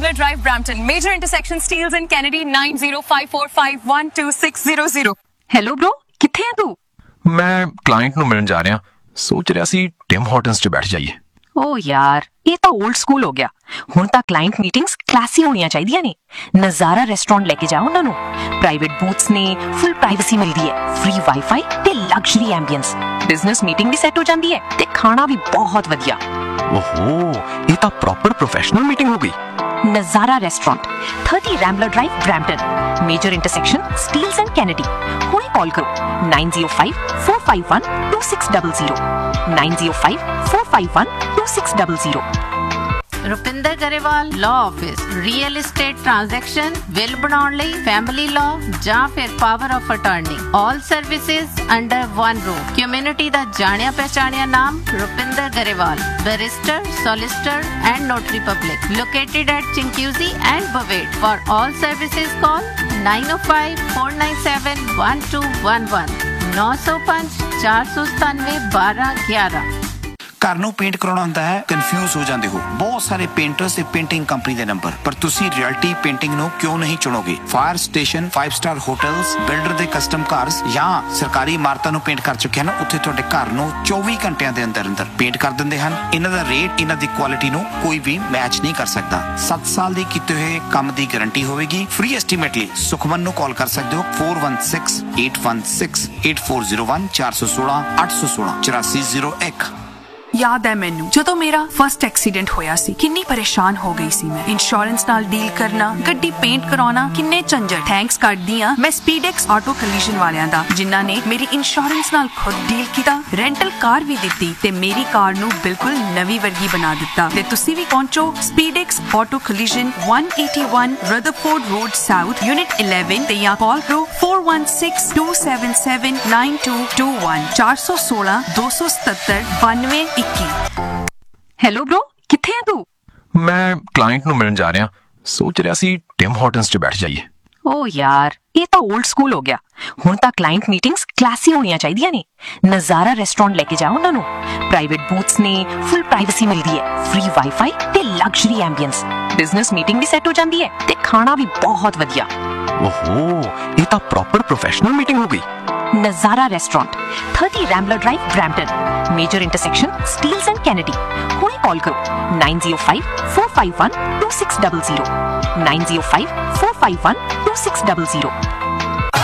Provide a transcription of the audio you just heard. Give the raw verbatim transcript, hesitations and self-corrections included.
Rambler Drive, Brampton. Major intersection, Steeles and Kennedy, nine zero five four five one two six zero zero. Hello bro, ਕਿੱਥੇ ਆ ਤੂੰ? ਮੈਂ client ਨੂੰ ਮਿਲਣ ਜਾ ਰਿਹਾ, ਸੋਚ ਰਿਹਾ ਸੀ ਟਿਮ ਹਾਰਟਨਸ 'ਚ ਬੈਠ ਜਾਈਏ। ਓ ਯਾਰ, ਇਹ ਤਾਂ 올ਡ ਸਕੂਲ ਹੋ ਗਿਆ। ਹੁਣ ਤਾਂ ਕਲਾਇੰਟ ਮੀਟਿੰਗਸ ਕਲਾਸੀ ਹੋਣੀਆਂ ਚਾਹੀਦੀਆਂ ਨੇ। ਨਜ਼ਾਰਾ ਰੈਸਟੋਰੈਂਟ ਲੈ ਕੇ ਜਾਓ ਉਹਨਾਂ ਨੂੰ। ਪ੍ਰਾਈਵੇਟ ਬੂਥਸ ਨੇ, ਫੁੱਲ ਪ੍ਰਾਈਵੇਸੀ ਮਿਲਦੀ ਹੈ, ਫ੍ਰੀ ਵਾਈਫਾਈ ਤੇ ਲਗਜ਼ਰੀ ਐਂਬੀਐਂਸ। ਬਿਜ਼ਨਸ ਮੀਟਿੰਗ ਵੀ ਸੈੱਟ ਹੋ ਜਾਂਦੀ ਹੈ ਤੇ ਖਾਣਾ ਵੀ ਬਹੁਤ ਵਧੀਆ। ਓਹੋ, ਇਹ ਤਾਂ ਪ੍ਰੋਪਰ ਪ੍ਰੋਫੈਸ਼ਨਲ ਮੀਟਿੰਗ ਹੋ ਗਈ। ਨਜ਼ਾਰਾ restaurant, thirty Rambler Drive, Brampton. Major intersection, Steeles and Kennedy. ਹੁਣੇ ਕਾਲ ਕਰੋ nine zero five four five one two six zero zero nine zero five four five one two six zero zero. Rupinder Grewal law office. Real estate transaction, will ਬਣਾਉਣ ਲਈ, family law ਜਾਂ ਫਿਰ power of attorney. All services under one roof. Community ਦਾ ਜਾਣਿਆ ਪਹਿਚਾਣਿਆ ਨਾਮ Rupinder Grewal, barrister, solicitor and notary public. Located at ਚਿੰਕਿਊਜ਼ੀ and ਬਵੇਟ। For all services call nine zero five four nine seven one two one one nine zero five four seven seven one two one one। ਘਰ ਨੂੰ paint ਕਰਾਉਣਾ ਹੁੰਦਾ ਹੈ, confuse ਹੋ ਜਾਂਦੇ ਹੋ। ਬਹੁਤ ਸਾਰੇ ਪੇਂਟਰਸ ਤੇ ਪੇਂਟਿੰਗ ਕੰਪਨੀ ਦੇ ਨੰਬਰ, ਪਰ ਤੁਸੀਂ ਰਿਐਲਿਟੀ ਪੇਂਟਿੰਗ ਨੂੰ ਕਿਉਂ ਨਹੀਂ ਚੁਣੋਗੇ? Fire station, five star hotels, builder ਦੇ ਕਸਟਮ ਕਾਰਸ ਜਾਂ ਸਰਕਾਰੀ ਇਮਾਰਤਾਂ ਨੂੰ ਪੇਂਟ ਕਰ ਚੁੱਕੇ ਹਨ। ਉੱਥੇ ਤੁਹਾਡੇ ਘਰ ਨੂੰ ਚੌਵੀ ਘੰਟਿਆਂ ਦੇ ਅੰਦਰ ਅੰਦਰ ਪੇਂਟ ਕਰ ਦਿੰਦੇ ਹਨ। ਇਹਨਾਂ ਦਾ ਰੇਟ, ਇਹਨਾਂ ਦੀ ਕੁਆਲਿਟੀ ਨੂੰ ਕੋਈ ਵੀ ਮੈਚ ਨਹੀਂ ਕਰ ਸਕਦਾ। ਸੱਤ ਸਾਲ ਦੀ ਕੀਤੇ ਹੋਏ ਕੰਮ ਦੀ ਗਾਰੰਟੀ ਹੋਵੇਗੀ। ਫ੍ਰੀ ਐਸਟੀਮੇਟ ਲਈ ਸੁਖਮਨ ਨੂੰ ਕਾਲ ਕਰ ਸਕਦੇ ਹੋ four one six eight one six eight four zero one four one six eight one six four eight zero one। ਯਾਦ ਹੈ ਮੈਨੂੰ, ਜਦੋਂ ਮੇਰਾ ਫਸਟ ਐਕਸੀਡੈਂਟ ਹੋਇਆ ਸੀ, ਕਿੰਨੀ ਪਰੇਸ਼ਾਨ ਹੋ ਗਈ ਸੀ ਮੈਂ। ਇੰਸ਼ੋਰੈਂਸ ਨਾਲ ਡੀਲ ਕਰਨਾ, ਗੱਡੀ ਪੇਂਟ ਕਰਾਉਣਾ, ਕਿੰਨੇ ਝੰਜਟ। ਥੈਂਕਸ ਕਰਦੀ ਆ ਮੈਂ ਸਪੀਡੈਕਸ ਆਟੋ ਕਲੀਸ਼ਨ ਵਾਲਿਆਂ ਦਾ, ਜਿਨ੍ਹਾਂ ਨੇ ਮੇਰੀ ਇੰਸ਼ੋਰੈਂਸ ਨਾਲ ਖੁਦ ਡੀਲ ਕੀਤਾ, ਰੈਂਟਲ ਕਾਰ ਵੀ ਦਿੱਤੀ ਤੇ ਮੇਰੀ ਕਾਰ ਨੂੰ ਬਿਲਕੁਲ ਨਵੀਂ ਵਰਗੀ ਬਣਾ ਦਿੱਤਾ। ਤੇ ਤੁਸੀਂ ਵੀ ਪਹੁੰਚੋ ਸਪੀਡੈਕਸ auto ਕਲੀਸ਼ਨ, one eighty-one Rutherford Road South, Unit eleven ਤੇ ਜਾਂ ਕਾਲ ਕਰੋ four one six two seven seven nine two two one four one six two seven seven nine two hello bro, ਕਿੱਥੇ ਆ ਤੂੰ? ਮੈਂ ਕਲਾਇੰਟ ਨੂੰ ਮਿਲਣ ਜਾ ਰਿਹਾ, ਸੋਚ ਰਿਹਾ ਸੀ ਟਿਮ ਹਾਰਟਨਸ 'ਚ ਬੈਠ ਜਾਈਏ। ਓ ਯਾਰ, ਇਹ ਤਾਂ 올ਡ ਸਕੂਲ ਹੋ ਗਿਆ। ਹੁਣ ਤਾਂ ਕਲਾਇੰਟ ਮੀਟਿੰਗਸ ਕਲਾਸੀ ਹੋਣੀਆਂ ਚਾਹੀਦੀਆਂ ਨੇ। ਨਜ਼ਾਰਾ ਰੈਸਟੋਰੈਂਟ ਲੈ ਕੇ ਜਾਓ ਉਹਨਾਂ ਨੂੰ। ਪ੍ਰਾਈਵੇਟ ਬੂਥਸ ਨੇ, ਫੁੱਲ ਪ੍ਰਾਈਵੇਸੀ ਮਿਲਦੀ ਹੈ, ਫ੍ਰੀ ਵਾਈਫਾਈ ਤੇ ਲਗਜ਼ਰੀ ਐਂਬੀਐਂਸ। ਬਿਜ਼ਨਸ ਮੀਟਿੰਗ ਵੀ ਸੈੱਟ ਹੋ ਜਾਂਦੀ ਹੈ ਤੇ ਖਾਣਾ ਵੀ ਬਹੁਤ ਵਧੀਆ। ਓਹੋ, ਇਹ ਤਾਂ ਪ੍ਰੋਪਰ ਪ੍ਰੋਫੈਸ਼ਨਲ ਮੀਟਿੰਗ ਹੋ ਗਈ। ਨਜ਼ਾਰਾ restaurant, thirty Rambler Drive, Brampton. Major intersection, Steeles and Kennedy. ਹੁਣੇ ਕਾਲ ਕਰੋ nine zero five four five one two six zero zero nine zero five four five one two six zero zero